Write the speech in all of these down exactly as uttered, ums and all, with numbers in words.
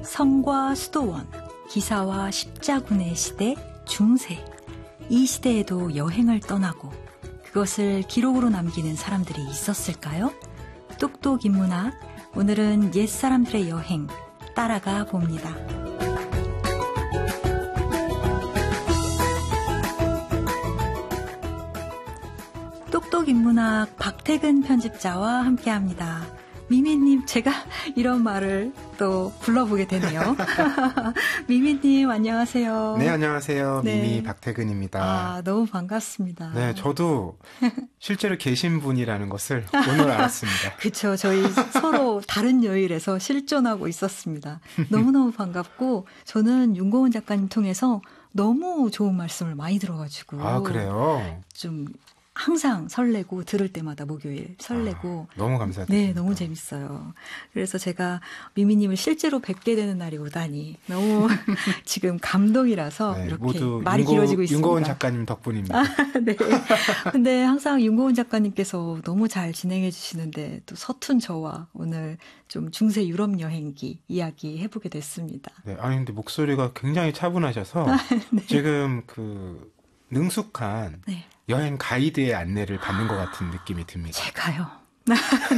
성과 수도원, 기사와 십자군의 시대, 중세. 이 시대에도 여행을 떠나고 그것을 기록으로 남기는 사람들이 있었을까요? 똑똑 인문학, 오늘은 옛사람들의 여행 따라가 봅니다. 똑똑 인문학 박태근 편집자와 함께합니다. 미미님, 제가 이런 말을 또 불러보게 되네요. 미미님, 안녕하세요. 네, 안녕하세요. 네. 미미 박태근입니다. 아, 너무 반갑습니다. 네, 저도 실제로 계신 분이라는 것을 오늘 알았습니다. 그렇죠. 저희 서로 다른 여일에서 실존하고 있었습니다. 너무너무 반갑고, 저는 윤고은 작가님 통해서 너무 좋은 말씀을 많이 들어가지고. 아, 그래요? 좀 항상 설레고, 들을 때마다 목요일 설레고. 아, 너무 감사드립니다. 네, 너무 재밌어요. 그래서 제가 미미님을 실제로 뵙게 되는 날이 오다니 너무 지금 감동이라서 네, 이렇게 말이 윤고, 길어지고 있습니다. 윤고은 작가님 덕분입니다. 아, 네. 근데 항상 윤고은 작가님께서 너무 잘 진행해 주시는데 또 서툰 저와 오늘 좀 중세 유럽 여행기 이야기 해보게 됐습니다. 네, 아니 근데 목소리가 굉장히 차분하셔서 네. 지금 그 능숙한 네. 여행 가이드의 안내를 받는 것 같은 느낌이 듭니다. 제가요. 네.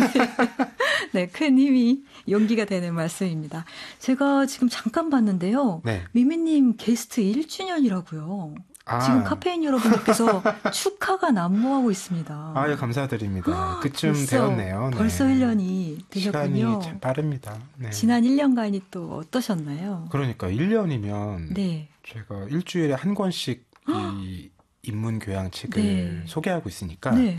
네, 큰 힘이 용기가 되는 말씀입니다. 제가 지금 잠깐 봤는데요. 네. 미미님 게스트 일 주년이라고요. 아. 지금 카페인 여러분들께서 축하가 난무하고 있습니다. 아유, 감사드립니다. 아, 그쯤 벌써, 되었네요. 네. 벌써 일 년이 되셨군요. 시간이 참 빠릅니다. 네. 지난 일 년간이 또 어떠셨나요? 그러니까 일 년이면 네. 제가 일주일에 한 권씩 이 인문교양 책을 네. 소개하고 있으니까 네.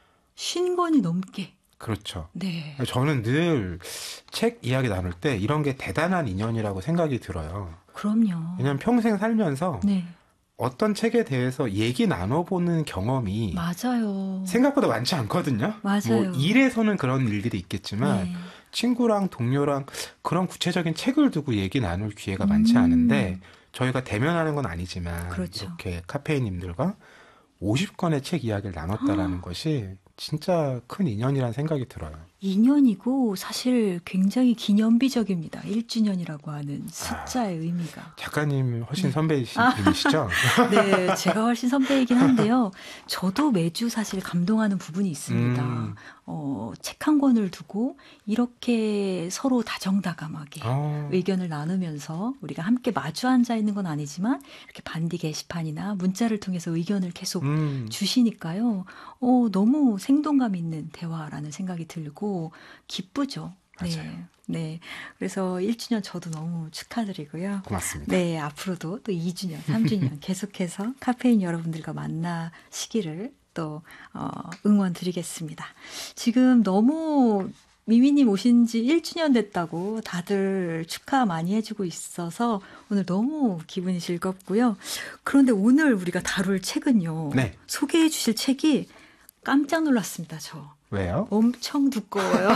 쉰 권이 넘게. 그렇죠. 네. 저는 늘 책 이야기 나눌 때 이런 게 대단한 인연이라고 생각이 들어요. 그럼요. 왜냐하면 평생 살면서 네. 어떤 책에 대해서 얘기 나눠보는 경험이 맞아요. 생각보다 많지 않거든요. 맞아요. 뭐 일에서는 그런 일들이 있겠지만 네. 친구랑 동료랑 그런 구체적인 책을 두고 얘기 나눌 기회가 많지 음. 않은데 저희가 대면하는 건 아니지만 그렇죠. 이렇게 카페인님들과 오십 권의 책 이야기를 나눴다라는 것이 진짜 큰 인연이라는 생각이 들어요. 인연이고 사실 굉장히 기념비적입니다. 일 주년이라고 하는 숫자의 아, 의미가. 작가님 훨씬 네. 선배이시죠? 아, 네, 제가 훨씬 선배이긴 한데요. 저도 매주 사실 감동하는 부분이 있습니다. 음. 어, 책 한 권을 두고 이렇게 서로 다정다감하게 아. 의견을 나누면서 우리가 함께 마주 앉아 있는 건 아니지만 이렇게 반디 게시판이나 문자를 통해서 의견을 계속 음. 주시니까요. 어, 너무 생동감 있는 대화라는 생각이 들고 기쁘죠. 맞아요. 네. 네. 그래서 일 주년 저도 너무 축하드리고요. 고맙습니다. 네. 앞으로도 또 이 주년, 삼 주년 계속해서 카페인 여러분들과 만나시기를 또 어, 응원 드리겠습니다. 지금 너무 미미님 오신 지 일 주년 됐다고 다들 축하 많이 해주고 있어서 오늘 너무 기분이 즐겁고요. 그런데 오늘 우리가 다룰 책은요. 네. 소개해 주실 책이 깜짝 놀랐습니다. 저. 왜요? 엄청 두꺼워요.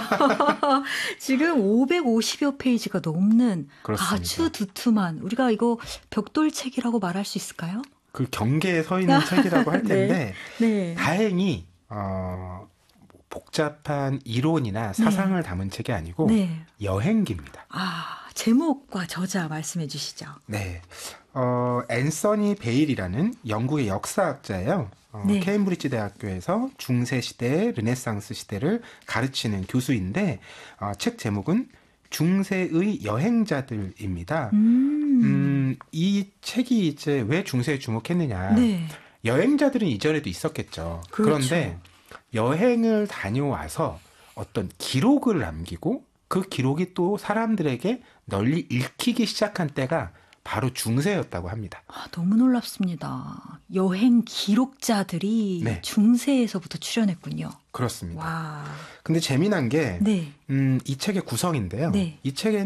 지금 오백오십여 페이지가 넘는 그렇습니다. 아주 두툼한 우리가 이거 벽돌책이라고 말할 수 있을까요? 그 경계에 서 있는 책이라고 할 텐데 네. 네. 다행히 어, 복잡한 이론이나 사상을 네. 담은 책이 아니고 네. 여행기입니다. 아, 제목과 저자 말씀해 주시죠. 네, 어, 앤서니 베일이라는 영국의 역사학자예요. 어, 네. 케임브리지 대학교에서 중세 시대, 르네상스 시대를 가르치는 교수인데 어, 책 제목은 중세의 여행자들입니다. 음. 음, 이 책이 이제 왜 중세에 주목했느냐. 네. 여행자들은 이전에도 있었겠죠. 그렇죠. 그런데 여행을 다녀와서 어떤 기록을 남기고 그 기록이 또 사람들에게 널리 읽히기 시작한 때가 바로 중세였다고 합니다. 아, 너무 놀랍습니다. 여행 기록자들이 네. 중세에서부터 출현했군요. 그렇습니다. 와. 근데 재미난 게, 네. 음, 이 책의 구성인데요. 네. 이 책에